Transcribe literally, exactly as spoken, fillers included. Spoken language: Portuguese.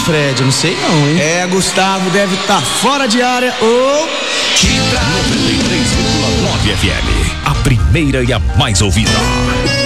Fred, eu não sei não, hein? É, Gustavo deve estar tá fora de área ou... noventa e três vírgula nove F M, a primeira e a mais ouvida.